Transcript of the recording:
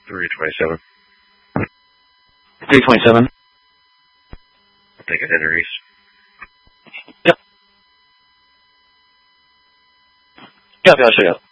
327. 327. I'll take a header east. Yep. 要不要是有